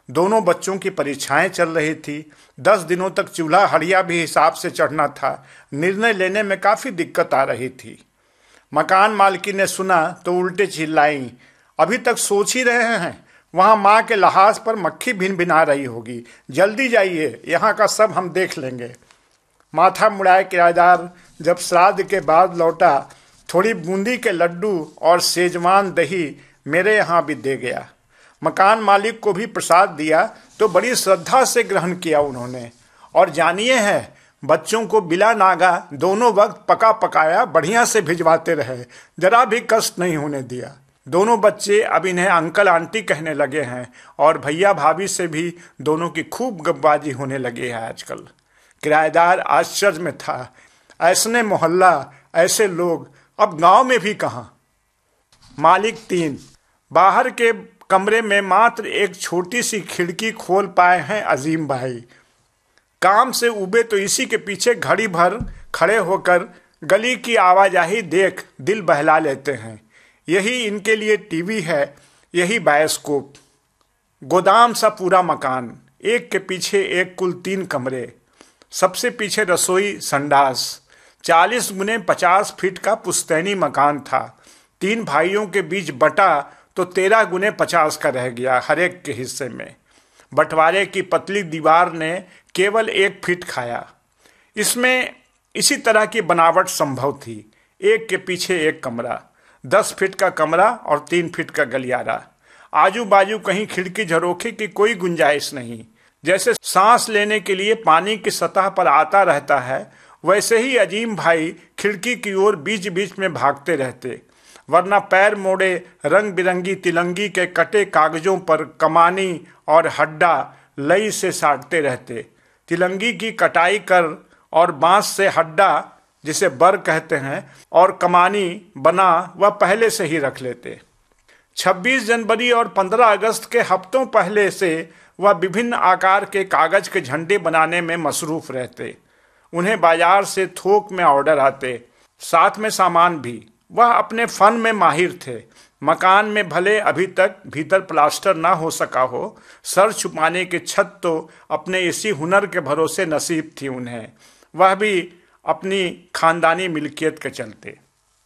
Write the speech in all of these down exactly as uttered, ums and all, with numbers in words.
दोनों बच्चों की परीक्षाएं चल रही थी। दस दिनों तक चूल्हा हड़िया भी हिसाब से चढ़ना था। निर्णय लेने में काफ़ी दिक्कत आ रही थी। मकान मालकी ने सुना तो उल्टे चिल्लाई, अभी तक सोच ही रहे हैं? वहाँ माँ के लहाज पर मक्खी भिन भिना रही होगी। जल्दी जाइए, यहाँ का सब हम देख लेंगे। माथा मुड़ाए किराएदार जब श्राद्ध के बाद लौटा, थोड़ी बूंदी के लड्डू और सेजवान दही मेरे यहाँ भी दे गया। मकान मालिक को भी प्रसाद दिया तो बड़ी श्रद्धा से ग्रहण किया उन्होंने। और जानिए है, बच्चों को बिला नागा दोनों वक्त पका पकाया बढ़िया से भिजवाते रहे, जरा भी कष्ट नहीं होने दिया। दोनों बच्चे अब इन्हें अंकल आंटी कहने लगे हैं और भैया भाभी से भी दोनों की खूब गप्पबाजी होने लगी है आजकल। किराएदार आश्चर्य में था। ऐसने मोहल्ला, ऐसे लोग अब गांव में भी कहाँ। मालिक तीन। बाहर के कमरे में मात्र एक छोटी सी खिड़की खोल पाए हैं अजीम भाई। काम से उबे तो इसी के पीछे घड़ी भर खड़े होकर गली की आवाजाही देख दिल बहला लेते हैं। यही इनके लिए टीवी है, यही बायोस्कोप। गोदाम सा पूरा मकान, एक के पीछे एक, कुल तीन कमरे। सबसे पीछे रसोई संडास। चालीस गुने पचास फीट का पुश्तैनी मकान था। तीन भाइयों के बीच बटा तो तेरह गुने पचास का रह गया हर एक के हिस्से में। बंटवारे की पतली दीवार ने केवल एक फीट खाया। इसमें इसी तरह की बनावट संभव थी। एक के पीछे एक कमरा, दस फीट का कमरा और तीन फीट का गलियारा। आजू बाजू कहीं खिड़की झरोखे की कोई गुंजाइश नहीं। जैसे सांस लेने के लिए पानी की सतह पर आता रहता है, वैसे ही अजीम भाई खिड़की की ओर बीच बीच में भागते रहते, वरना पैर मोड़े रंग बिरंगी तिलंगी के कटे कागजों पर कमानी और हड्डा लई से साटते रहते। तिलंगी की कटाई कर और बांस से हड्डा, जिसे बर कहते हैं, और कमानी बना वह पहले से ही रख लेते। छब्बीस जनवरी और पंद्रह अगस्त के हफ्तों पहले से वह विभिन्न आकार के कागज के झंडे बनाने में मसरूफ रहते। उन्हें बाजार से थोक में ऑर्डर आते, साथ में सामान भी। वह अपने फन में माहिर थे। मकान में भले अभी तक भीतर प्लास्टर ना हो सका हो, सर छुपाने की छत तो अपने इसी हुनर के भरोसे नसीब थी उन्हें, वह भी अपनी खानदानी मिल्कियत के चलते।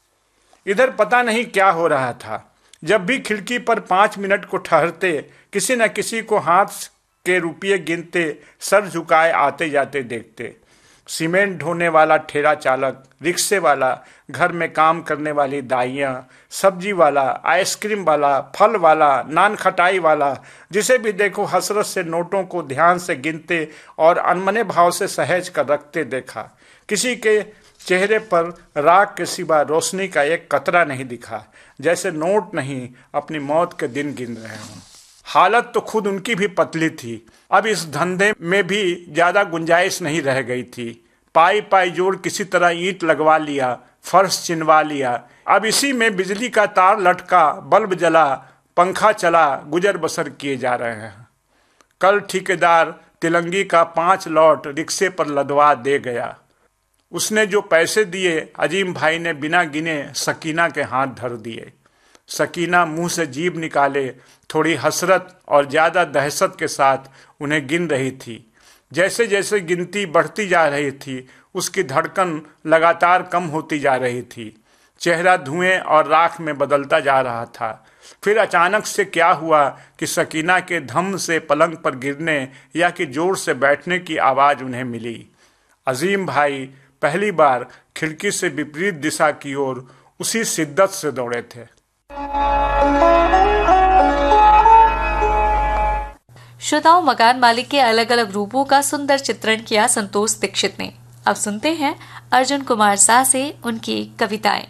इधर पता नहीं क्या हो रहा था। जब भी खिड़की पर पाँच मिनट को ठहरते, किसी न किसी को हाथ के रुपये गिनते सर झुकाए आते जाते देखते। सीमेंट ढोने वाला ठेला चालक, रिक्शे वाला, घर में काम करने वाली दाइयाँ, सब्जी वाला, आइसक्रीम वाला, फल वाला, नान खटाई वाला, जिसे भी देखो हसरत से नोटों को ध्यान से गिनते और अनमने भाव से सहेज कर रखते देखा। किसी के चेहरे पर राख के सिवा रोशनी का एक कतरा नहीं दिखा, जैसे नोट नहीं अपनी मौत के दिन गिन रहे हों। हालत तो खुद उनकी भी पतली थी। अब इस धंधे में भी ज्यादा गुंजाइश नहीं रह गई थी। पाई पाई जोड़ किसी तरह ईंट लगवा लिया, फर्श चिनवा लिया। अब इसी में बिजली का तार लटका, बल्ब जला, पंखा चला, गुजर बसर किए जा रहे हैं। कल ठेकेदार तिलंगी का पांच लॉट रिक्शे पर लदवा दे गया। उसने जो पैसे दिए, अजीम भाई ने बिना गिने सकीना के हाथ धर दिए। सकीना मुंह से जीभ निकाले थोड़ी हसरत और ज्यादा दहशत के साथ उन्हें गिन रही थी। जैसे जैसे गिनती बढ़ती जा रही थी, उसकी धड़कन लगातार कम होती जा रही थी। चेहरा धुएं और राख में बदलता जा रहा था। फिर अचानक से क्या हुआ कि सकीना के धम से पलंग पर गिरने या कि जोर से बैठने की आवाज उन्हें मिली। अजीम भाई पहली बार खिड़की से विपरीत दिशा की ओर उसी शिद्दत से दौड़े थे। श्रोताओं, मकान मालिक के अलग अलग रूपों का सुंदर चित्रण किया संतोष दीक्षित ने। अब सुनते हैं अर्जुन कुमार शाह से उनकी कविताएं।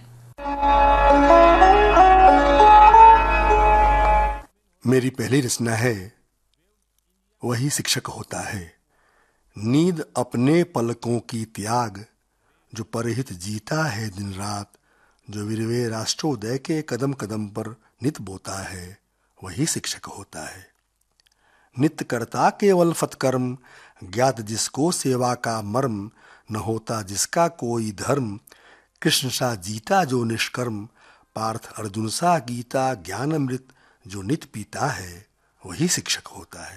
मेरी पहली रचना है वही शिक्षक होता है। नींद अपने पलकों की त्याग, जो परहित जीता है दिन रात, जो वीरवे राष्ट्रोदय के कदम कदम पर नित बोता है, वही शिक्षक होता है। नित्य करता केवल सत्कर्म, ज्ञात जिसको सेवा का मर्म, न होता जिसका कोई धर्म, कृष्ण सा जीता जो निष्कर्म, पार्थ अर्जुन सा गीता ज्ञान अमृत जो नित पीता है, वही शिक्षक होता है।